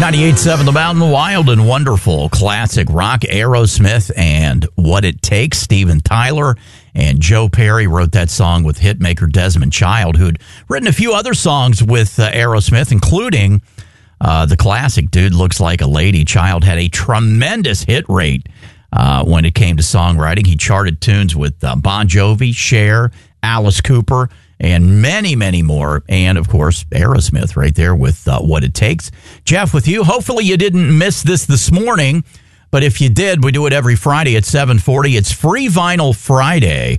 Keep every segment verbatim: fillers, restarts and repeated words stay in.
ninety-eight point seven The Mountain, wild and wonderful classic rock, Aerosmith and What It Takes. Steven Tyler and Joe Perry wrote that song with hitmaker Desmond Child, who'd written a few other songs with uh, Aerosmith, including uh, the classic Dude Looks Like a Lady. Child had a tremendous hit rate uh, when it came to songwriting. He charted tunes with uh, Bon Jovi, Cher, Alice Cooper, and many, many more. And, of course, Aerosmith right there with uh, What It Takes. Jeff, with you. Hopefully you didn't miss this this morning, but if you did, we do it every Friday at seven forty. It's Free Vinyl Friday,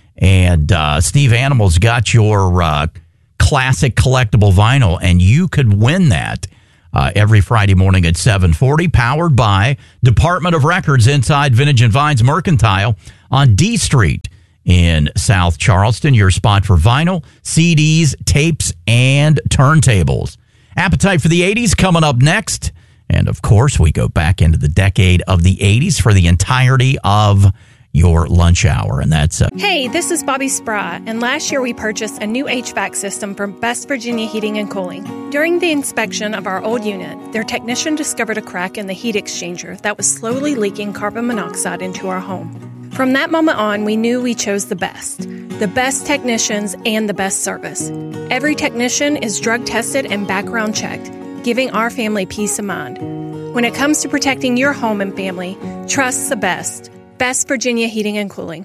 and uh, Steve Animal's got your uh, classic collectible vinyl, and you could win that uh, every Friday morning at seven forty, powered by Department of Records inside Vintage and Vines Mercantile on D Street in South Charleston, your spot for vinyl, C Ds, tapes, and turntables. Appetite for the eighties coming up next. And, of course, we go back into the decade of the eighties for the entirety of your lunch hour. And that's... Uh, hey, this is Bobby Spry, and last year we purchased a new H V A C system from Best Virginia Heating and Cooling. During the inspection of our old unit, their technician discovered a crack in the heat exchanger that was slowly leaking carbon monoxide into our home. From that moment on, we knew we chose the best. The best technicians and the best service. Every technician is drug tested and background checked, giving our family peace of mind. When it comes to protecting your home and family, trust the best. Best Virginia Heating and Cooling.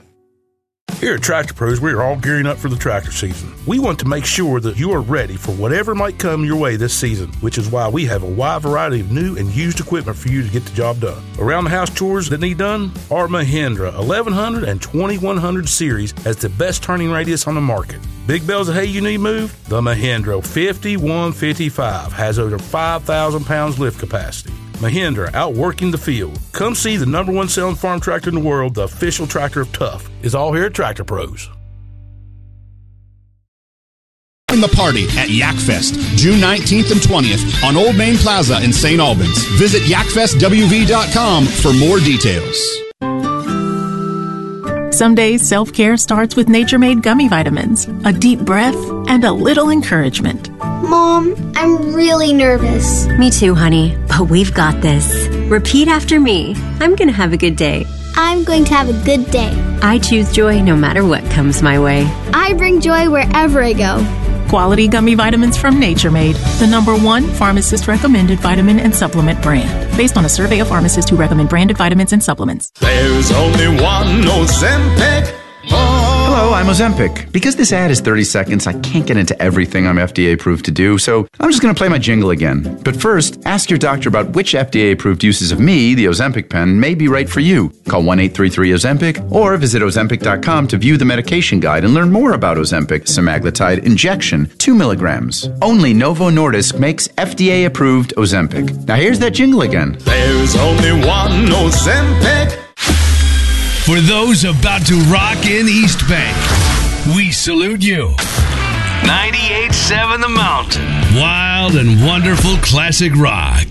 Here at Tractor Pros, we are all gearing up for the tractor season. We want to make sure that you are ready for whatever might come your way this season, which is why we have a wide variety of new and used equipment for you to get the job done. Around the house chores that need done, our Mahindra eleven hundred and twenty-one hundred series has the best turning radius on the market. Big bales of hay you need moved? The Mahindra fifty-one fifty-five has over five thousand pounds lift capacity. Mahindra, outworking the field. Come see the number one selling farm tractor in the world, the official tractor of Tough, is all here at Tractor Pros. In the party at YakFest, June nineteenth and twentieth on Old Main Plaza in Saint Albans. Visit yak fest w v dot com for more details. Some days self-care starts with Nature Made gummy vitamins, a deep breath, and a little encouragement. Mom, I'm really nervous. Me too, honey, but we've got this. Repeat after me. I'm going to have a good day. I'm going to have a good day. I choose joy no matter what comes my way. I bring joy wherever I go. Quality gummy vitamins from Nature Made, the number one pharmacist-recommended vitamin and supplement brand. Based on a survey of pharmacists who recommend branded vitamins and supplements. There's only one Ozempic. Oh. Hello, I'm Ozempic. Because this ad is thirty seconds, I can't get into everything I'm F D A approved to do, so I'm just going to play my jingle again. But first, ask your doctor about which F D A approved uses of me, the Ozempic pen, may be right for you. Call one eight three three Ozempic or visit Ozempic dot com to view the medication guide and learn more about Ozempic semaglutide injection, two milligrams. Only Novo Nordisk makes F D A approved Ozempic. Now here's that jingle again. There's only one Ozempic. For those about to rock in East Bay, we salute you. ninety-eight point seven The Mountain. Wild and wonderful classic rock.